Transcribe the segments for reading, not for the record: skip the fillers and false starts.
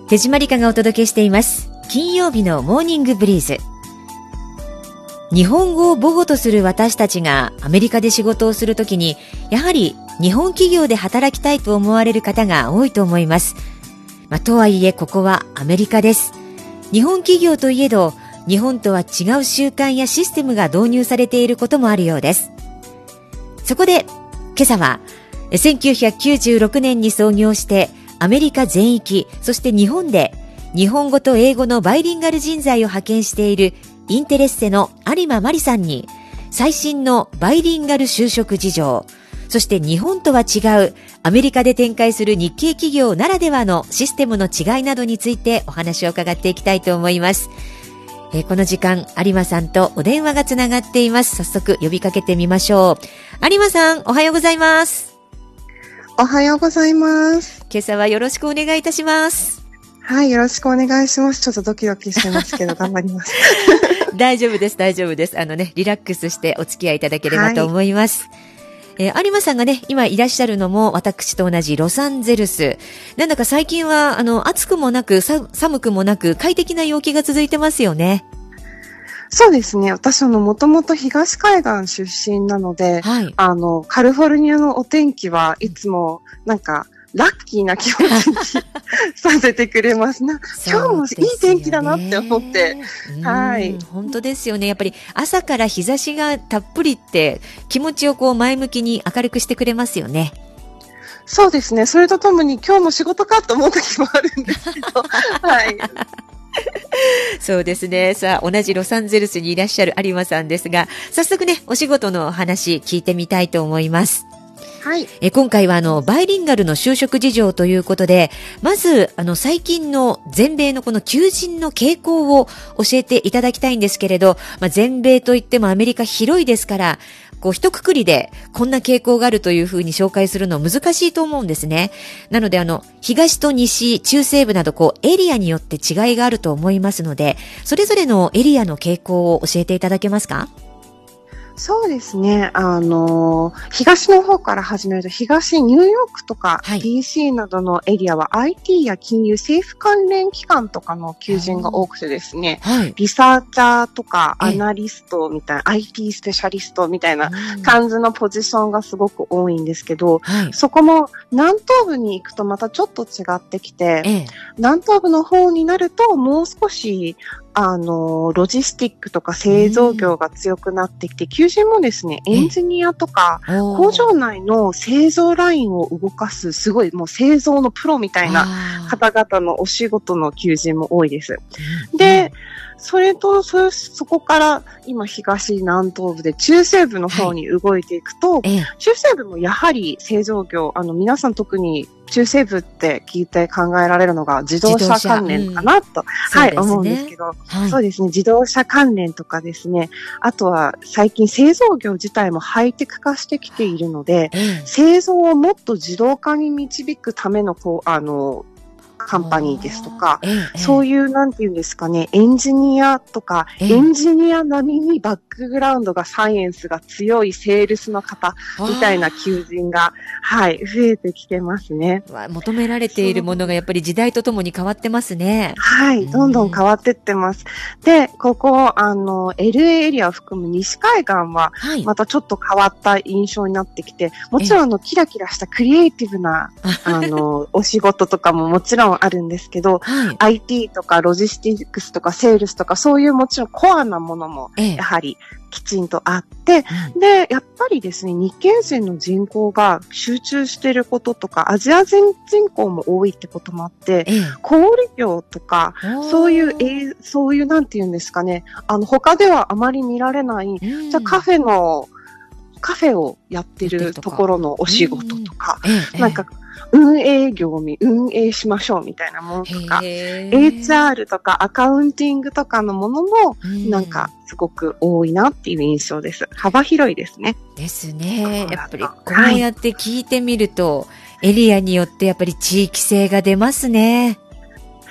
手締まりかがお届けしています。金曜日のモーニングブリーズ。日本語を母語とする私たちがアメリカで仕事をするときに、やはり日本企業で働きたいと思われる方が多いと思います。とはいえここはアメリカです。日本企業といえど、日本とは違う習慣やシステムが導入されていることもあるようです。そこで今朝は1996年に創業してアメリカ全域、そして日本で日本語と英語のバイリンガル人材を派遣しているインテレッセの有馬真理さんに、最新のバイリンガル就職事情、そして日本とは違うアメリカで展開する日系企業ならではのシステムの違いなどについてお話を伺っていきたいと思います。この時間有馬さんとお電話がつながっています。早速呼びかけてみましょう。有馬さん、おはようございます。 おはようございます。 今朝はよろしくお願いいたします。 はい、よろしくお願いします。ちょっとドキドキしてますけど頑張ります。 大丈夫です、大丈夫です。リラックスしてお付き合いいただければと思います。有馬さんがね、今いらっしゃるのも私と同じロサンゼルス。なんだか最近は暑くもなく寒くもなく快適な陽気が続いてますよね。 そうですね。私もともと東海岸出身なので、はい、カリフォルニアのお天気はいつもなんかラッキーな気持ちにさせてくれますな。今日もいい天気だなって思って。はい。 本当ですよね。やっぱり朝から日差しがたっぷりって気持ちをこう前向きに明るくしてくれますよね。 そうですね。それとともに今日も仕事かと思う時もあるんですけど。はい。 そうですね。さあ、同じロサンゼルスにいらっしゃる有馬さんですが、早速ね、お仕事の話聞いてみたいと思います。 はい。 今回はバイリンガルの就職事情ということで、まず最近の全米のこの求人の傾向を教えていただきたいんですけれど、全米といってもアメリカ広いですから、こう一括りでこんな傾向があるというふうに紹介するの難しいと思うんですね。なので東と西、中西部などこうエリアによって違いがあると思いますので、それぞれのエリアの傾向を教えていただけますか？ そうですね。東の方から始めると、東ニューヨークとか DC などのエリアは IT や金融、政府関連機関とかの求人が多くてですね、リサーチャーとかアナリストみたいな、IT スペシャリストみたいな感じのポジションがすごく多いんですけど、そこも南東部に行くとまたちょっと違ってきて、南東部の方になるともう少しロジスティックとか製造業が強くなってきて、求人もですね、エンジニアとか、工場内の製造ラインを動かす、すごいもう製造のプロみたいな方々のお仕事の求人も多いです。で、それと、そこから今東南東部で中西部の方に動いていくと、中西部もやはり製造業、皆さん特に中西部って聞いて考えられるのが自動車関連かなと、思うんですけど、そうですね、自動車関連とかですね、あとは最近製造業自体もハイテク化してきているので、製造をもっと自動化に導くためのカンパニーですとか、そういうなんていうんですかね、エンジニアとか、エンジニア並みにバックグラウンドがサイエンスが強いセールスの方みたいな求人が、増えてきてますね。 求められているものがやっぱり時代とともに変わってますね。 はい、どんどん変わってってます。で、ここ、LA エリアを含む西海岸は、またちょっと変わった印象になってきて、もちろんキラキラしたクリエイティブな、お仕事とかももちろんあるんですけど、IT とかロジスティックスとかセールスとかそういうもちろんコアなものもやはりきちんとあって、で、やっぱりですね、日系人の人口が集中していることとか、アジア人人口も多いってこともあって、小売業とか、そういうなんていうんですかね、他ではあまり見られない、じゃあカフェをやってるところのお仕事とか、なんか、運営しましょうみたいなものとか、HR とかアカウンティングとかのものも、なんかすごく多いなっていう印象です。幅広いですね。 ですね。やっぱりこうやって聞いてみると、エリアによってやっぱり地域性が出ますね。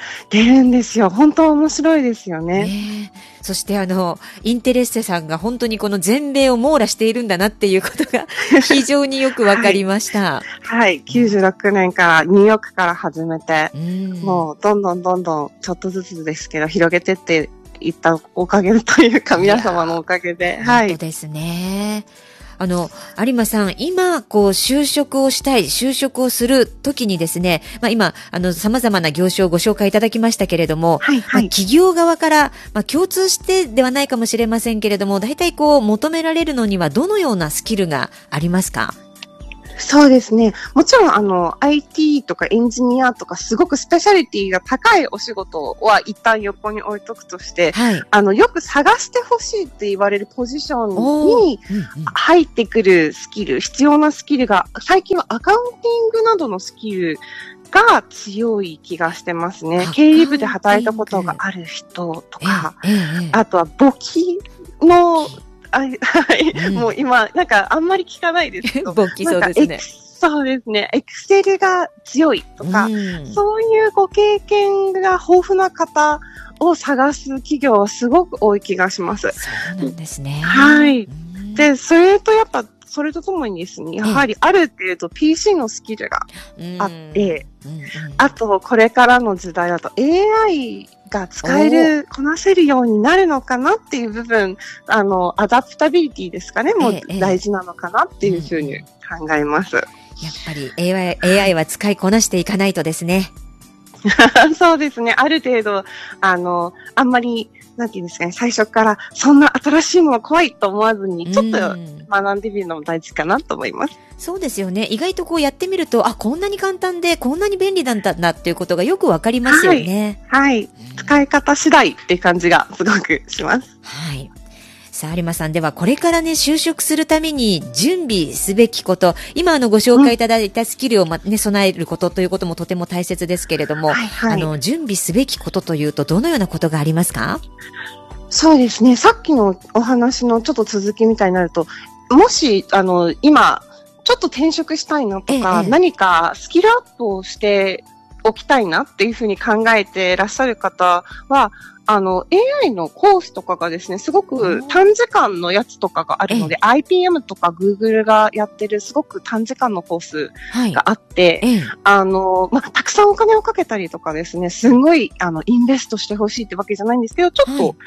出るんですよ。本当面白いですよね。 そしてインテレッセさんが本当にこの全米を網羅しているんだなっていうことが非常によくわかりました。 はい。96年からニューヨークから始めて、もうどんどんちょっとずつですけど広げてっていったおかげというか皆様のおかげで。はい。 そうですね。有馬さん、今、就職をしたい、就職をするときにですね、今、様々な業種をご紹介いただきましたけれども、企業側から、共通してではないかもしれませんけれども、大体求められるのにはどのようなスキルがありますか？ そうですね。もちろんIT とかエンジニアとかすごくスペシャリティが高いお仕事は一旦横に置いとくとして、よく探してほしいって言われるポジションに入ってくるスキル、必要なスキルが、最近はアカウンティングなどのスキルが強い気がしてますね。経理部で働いたことがある人とか、あとは簿記の、もう今、あんまり聞かないですけど。 簿記そうですね。 そうですね。エクセルが強いとか、そういうご経験が豊富な方を探す企業はすごく多い気がします。 そうなんですね。 はい。で、それとともにですね、やはりある程度 PC のスキルがあって、あと、これからの時代だと AI が使える、こなせるようになるのかなっていう部分、アダプタビリティですかね、もう大事なのかなっていうふうに考えます。やっぱり AI は使いこなしていかないとですね。 そうですね。ある程度、あんまり、なんていうんですかね、最初からそんな新しいもの怖いと思わずに、ちょっと学んでみるのも大事かなと思います。 そうですよね。意外とやってみると、こんなに簡単で、こんなに便利なんだなっていうことがよくわかりますよね。 はい。使い方次第っていう感じがすごくします。 はい。さあ、有馬さん、ではこれからね、就職するために準備すべきこと、今ご紹介いただいたスキルを備えることということもとても大切ですけれども、準備すべきことというとどのようなことがありますか？ そうですね。さっきのお話のちょっと続きみたいになると、もし、今、ちょっと転職したいなとか、何かスキルアップをしておきたいなっていうふうに考えていらっしゃる方は、AI のコースとかがですね、すごく短時間のやつとかがあるので、IBM とか Google がやってるすごく短時間のコースがあって、たくさんお金をかけたりとかですね、すごい、インベストしてほしいってわけじゃないんですけど、ちょっと、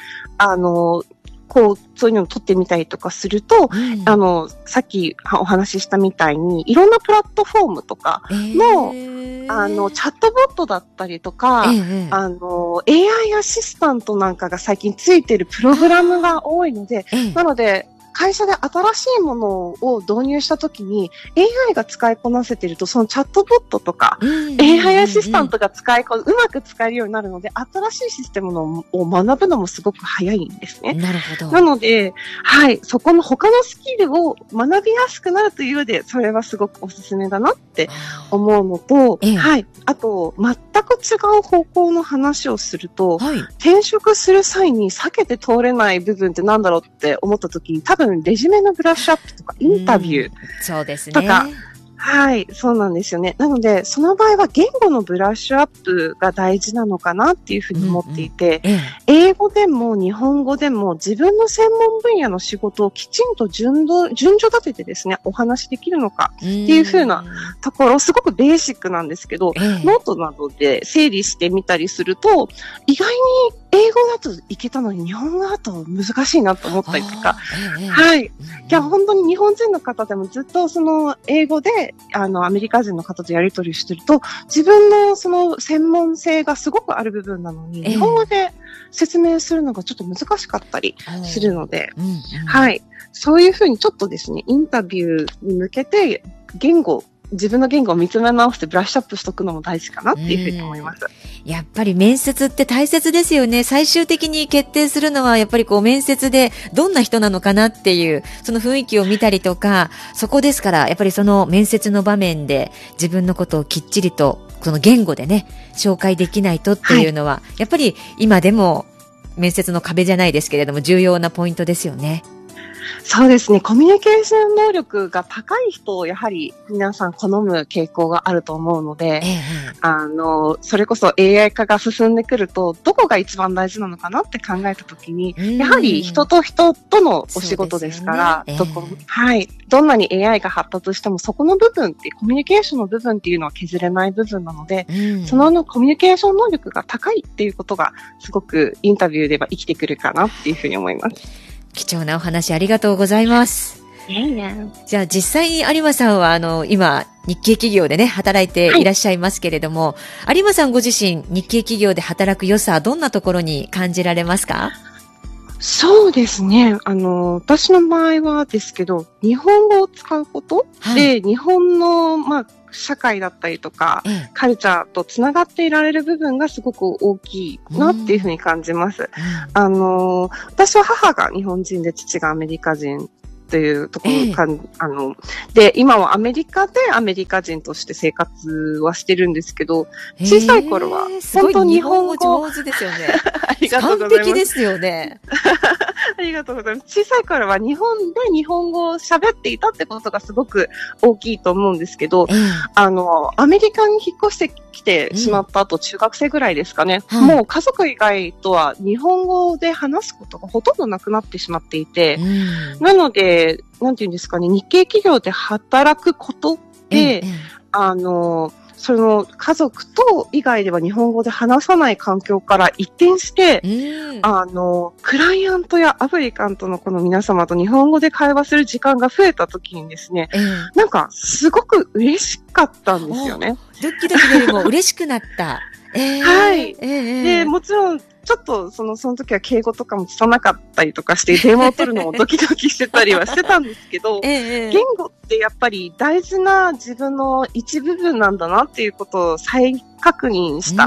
そういうのを撮ってみたりとかすると、さっきお話ししたみたいに、いろんなプラットフォームとかの、チャットボットだったりとか、AI アシスタントなんかが最近ついてるプログラムが多いので、なので、会社で新しいものを導入したときに AI が使いこなせていると、そのチャットボットとか AI アシスタントがうまく使えるようになるので、新しいシステムを学ぶのもすごく早いんですね。 なるほど。 なので、はい、そこの他のスキルを学びやすくなるという上で、それはすごくおすすめだなって思うのと、はい、あと、全く違う方向の話をすると、転職する際に避けて通れない部分ってなんだろうって思ったときに、多分レジュメのブラッシュアップとかインタビューそうですね。 とか、はい、そうなんですよね。なので、その場合は言語のブラッシュアップが大事なのかなっていうふうに思っていて、英語でも日本語でも自分の専門分野の仕事をきちんと順序立ててですね、お話しできるのかっていうふうなところ、すごくベーシックなんですけど、ノートなどで整理してみたりすると、意外に英語だといけたのに日本語だと難しいなと思ったりとか、はい。いや、本当に日本人の方でもずっとその英語で、アメリカ人の方とやり取りしてると、自分のその専門性がすごくある部分なのに、日本語で説明するのがちょっと難しかったりするので、はい。そういうふうにちょっとですね、インタビューに向けて自分の言語を見つめ直してブラッシュアップしとくのも大事かなっていうふうに思います。 やっぱり面接って大切ですよね。最終的に決定するのはやっぱり面接でどんな人なのかなっていうその雰囲気を見たりとか、そこですからやっぱりその面接の場面で自分のことをきっちりとその言語でね紹介できないとっていうのは、やっぱり今でも面接の壁じゃないですけれども重要なポイントですよね。 そうですね。コミュニケーション能力が高い人をやはり皆さん好む傾向があると思うので、それこそ AI 化が進んでくると、どこが一番大事なのかなって考えたときに、やはり人と人とのお仕事ですから、はい。どんなに AI が発達しても、そこの部分って、コミュニケーションの部分っていうのは削れない部分なので、そのコミュニケーション能力が高いっていうことが、すごくインタビューでは生きてくるかなっていうふうに思います。 貴重なお話ありがとうございます。じゃあ実際に有馬さんは今日系企業でね働いていらっしゃいますけれども、有馬さんご自身日系企業で働く良さどんなところに感じられますか？ そうですね。私の場合はですけど、日本語を使うことで、日本の、社会だったりとか、カルチャーとつながっていられる部分がすごく大きいなっていうふうに感じます。私は母が日本人で父がアメリカ人というところで、今はアメリカでアメリカ人として生活はしてるんですけど、小さい頃は本当に日本語上手ですよね。 ありがとうございます。 完璧ですよね。 ありがとうございます。小さい頃は日本で日本語を喋っていたってことがすごく大きいと思うんですけど、アメリカに引っ越してきてしまった後、中学生ぐらいですかね、もう家族以外とは日本語で話すことがほとんどなくなってしまっていて、なので、なんていうんですかね、日系企業で働くことで、その家族と以外では日本語で話さない環境から一転して、クライアントやアプリカントのこの皆様と日本語で会話する時間が増えた時にですね、なんかすごく嬉しかったんですよね。 ドキドキよりも嬉しくなった。 はい。で、もちろん、ちょっと、その時は敬語とかも拙かったりとかして、電話を取るのもドキドキしてたりはしてたんですけど、言語ってやっぱり大事な自分の一部分なんだなっていうことを再確認した、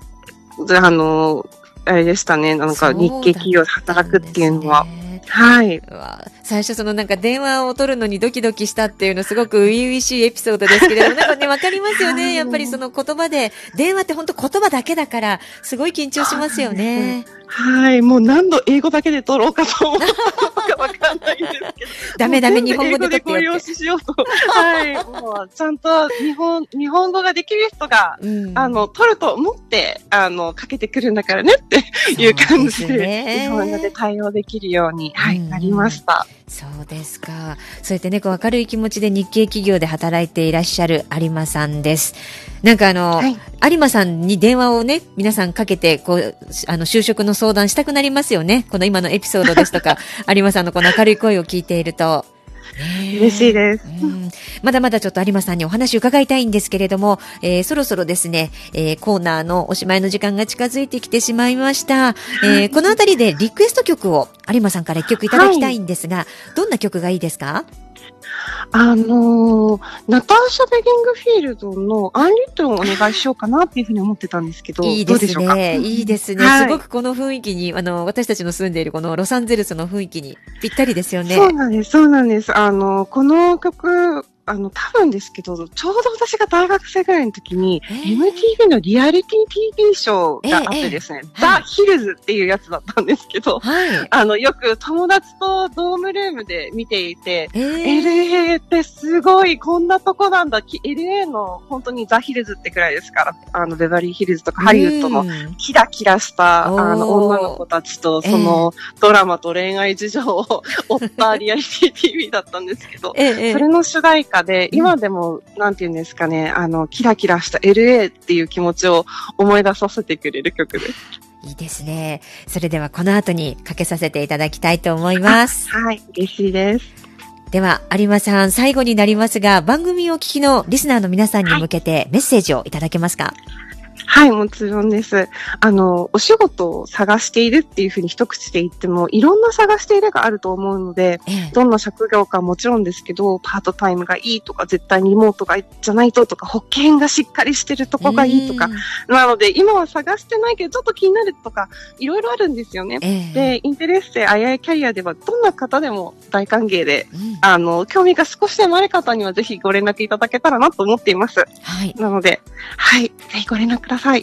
あれでしたね。なんか日系企業で働くっていうのは。はい。 最初なんか電話を取るのにドキドキしたっていうのすごく初々しいエピソードですけれども、なんかね、わかりますよね。やっぱりその言葉で、電話って本当言葉だけだから、すごい緊張しますよね。 はい。もう何度英語だけで取ろうかと思ったのかわかんないんですけど。 ダメ、日本語で取って英語でご了承しようと。はい。もう、ちゃんと日本語ができる人が、取ると思って、かけてくるんだからねっていう感じで、日本語で対応できるように、なりました。 そうですか。そうやってね、明るい気持ちで日系企業で働いていらっしゃる有馬さんです。なんか有馬さんに電話をね、皆さんかけて、就職の相談したくなりますよね。この今のエピソードですとか、有馬さんのこの明るい声を聞いていると。 嬉しいです。 まだまだちょっと有馬さんにお話伺いたいんですけれども、そろそろですね、コーナーのおしまいの時間が近づいてきてしまいました。このあたりでリクエスト曲を有馬さんから一曲いただきたいんですが、どんな曲がいいですか？ ナターシャ・ベリングフィールドのアンリットンをお願いしようかなっていうふうに思ってたんですけど、 いいですね。いいですね。すごくこの雰囲気に、私たちの住んでいるこのロサンゼルスの雰囲気にぴったりですよね。 そうなんです。この曲、多分ですけど、ちょうど私が大学生ぐらいの時に、MTV のリアリティ TV ショーがあってですね、ザ・ヒルズっていうやつだったんですけど、よく友達とドームルームで見ていて、LA ってすごい、こんなとこなんだ。LA の本当にザ・ヒルズってくらいですから、ベバリーヒルズとかハリウッドのキラキラした、女の子たちと、そのドラマと恋愛事情を追ったリアリティ TV だったんですけど、それの主題歌で、今でも、なんていうんですかね、キラキラした LA っていう気持ちを思い出させてくれる曲です。 いいですね。それではこの後にかけさせていただきたいと思います。 はい、嬉しいです。 では、有馬さん、最後になりますが、番組をお聞きのリスナーの皆さんに向けてメッセージをいただけますか？ はい、もちろんです。お仕事を探しているっていうふうに一口で言っても、いろんな探しているがあると思うので、どんな職業かもちろんですけど、パートタイムがいいとか、絶対にリモートがじゃないととか、保険がしっかりしてるとこがいいとか、なので、今は探してないけど、ちょっと気になるとか、いろいろあるんですよね。で、インテレッセ、あややキャリアでは、どんな方でも大歓迎で、興味が少しでもある方には、ぜひご連絡いただけたらなと思っています。なので、はい、ぜひご連絡ください。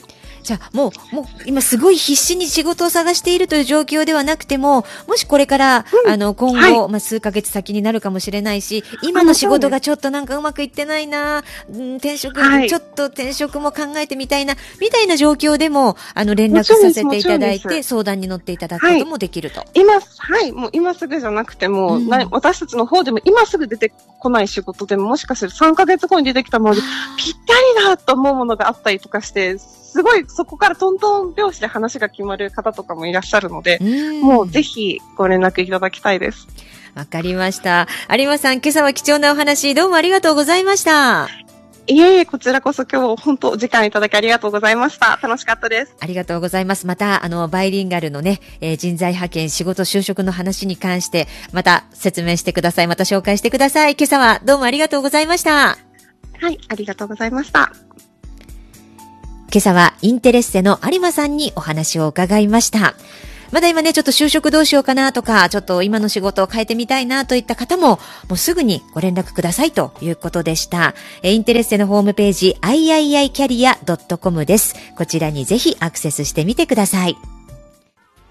じゃあ、もう今すごい必死に仕事を探しているという状況ではなくても、もしこれから、今後、はい、数ヶ月先になるかもしれないし、今の仕事がちょっとなんかうまくいってないな、ちょっと転職も考えてみたいな、みたいな状況でも、連絡させていただいて、相談に乗っていただくこともできると。 もう今すぐじゃなくても、私たちの方でも今すぐ出てこない仕事でも、もしかすると3ヶ月後に出てきたもので、ぴったりだと思うものがあったりとかして、すごいそこからトントン拍子で話が決まる方とかもいらっしゃるので、もうぜひご連絡いただきたいです。 わかりました。有馬さん、今朝は貴重なお話、どうもありがとうございました。 いえいえ、こちらこそ今日本当お時間いただきありがとうございました。楽しかったです。 ありがとうございます。また、バイリンガルのね、人材派遣、仕事、就職の話に関して、また説明してください。また紹介してください。今朝はどうもありがとうございました。 はい、ありがとうございました。 今朝はインテレッセの有馬さんにお話を伺いました。まだ今ね、ちょっと就職どうしようかなとか、ちょっと今の仕事を変えてみたいなといった方も、もうすぐにご連絡くださいということでした。インテレッセのホームページ、iiicareer.com です。こちらにぜひアクセスしてみてください。